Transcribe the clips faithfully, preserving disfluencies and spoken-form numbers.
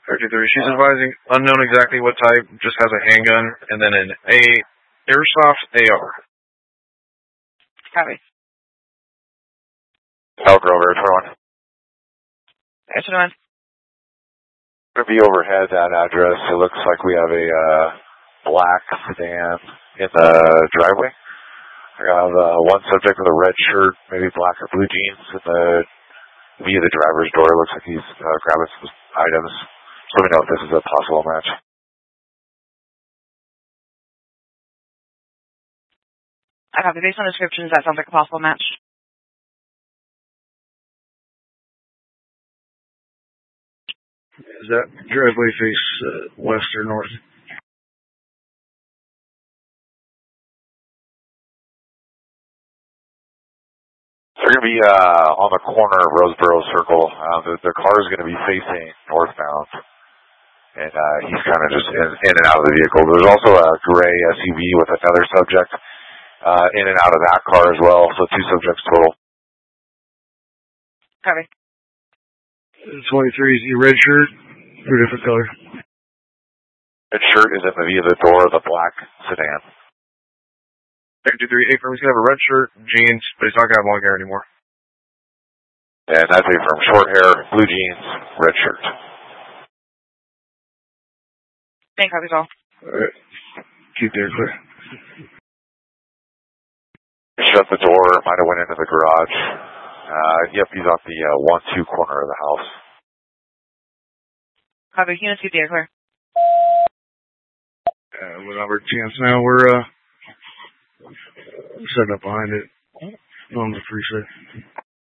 thirty-three. She's advising unknown exactly what type, just has a handgun, and then an A airsoft A R. Copy. Elk Rover, twenty-one. Yes, twenty-one. Going to be overhead that address. It looks like we have a uh, black sedan in the driveway. I got uh, one subject with a red shirt, maybe black or blue jeans in the via the driver's door. It looks like he's uh, grabbing some items. So let me know if this is a possible match. I copy. Based on descriptions, that sounds like a possible match. Does that driveway face uh, west or north? They're going to be uh, on the corner of Roseboro Circle. Uh, the, the car is going to be facing northbound. And uh, he's kind of just in, in and out of the vehicle. There's also a gray S U V with another subject uh, in and out of that car as well. So two subjects total. Copy. twenty-three, is he red shirt or different color? Red shirt is in the via the door of the black sedan. thirty-three, A firm, he's going to have a red shirt, jeans, but he's not going to have long hair anymore. And that's A firm, short hair, blue jeans, red shirt. Thank copies all. Alright. Keep there clear. Shut the door, might have went into the garage. Uh, yep, he's off the uh, one two corner of the house. Copy, units keep the air clear. Uh, with our chance now, we're uh, setting up behind it on the free side.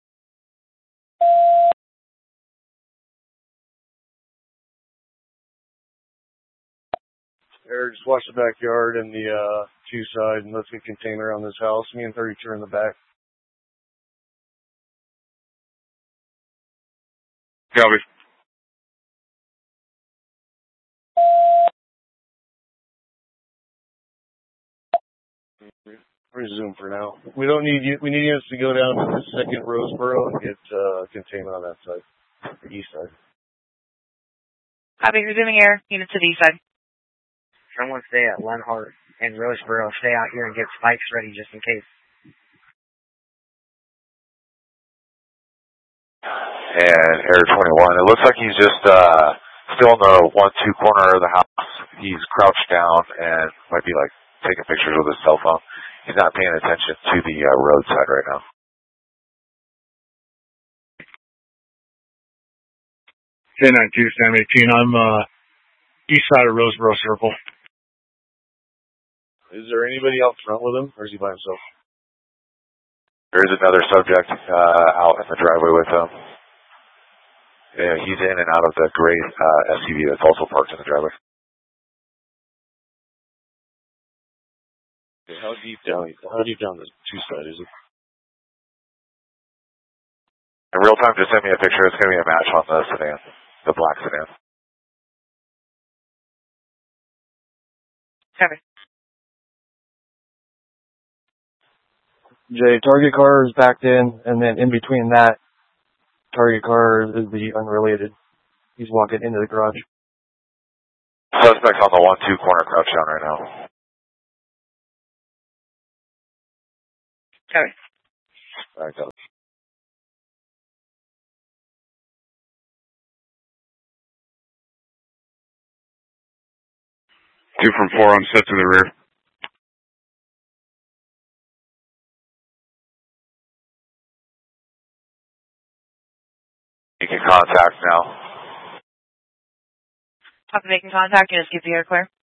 Eric, just watch the backyard and the uh, two side, and let's get container on this house. Me and thirty-two are in the back. Copy. Resume for now. We don't need you. We need units to go down to the second Roseboro and get uh, containment on that side, the east side. Copy, resuming air. Units to the east side. Someone stay at Lenhart and Roseboro. Stay out here and get spikes ready just in case. And Air twenty-one, it looks like he's just uh, still in the one two corner of the house. He's crouched down and might be like taking pictures with his cell phone. He's not paying attention to the uh, roadside right now. ten ninety-two, Sam eighteen. I'm uh, east side of Roseboro Circle. Is there anybody out front with him, or is he by himself? There's another subject uh, out in the driveway with him. Yeah, he's in and out of the gray uh, S U V that's also parked in the driveway. Okay, how deep down? How deep down the two side is it? In real time, just send me a picture. It's going to be a match on the sedan, the black sedan. Copy. Jay, target car is backed in, and then in between that, target car is the unrelated. He's walking into the garage. Suspect's on the one two corner crouch down right now. Copy. All right, go. Two from four on set to the rear. You can contact now. Copy, making contact. Units keep the air clear.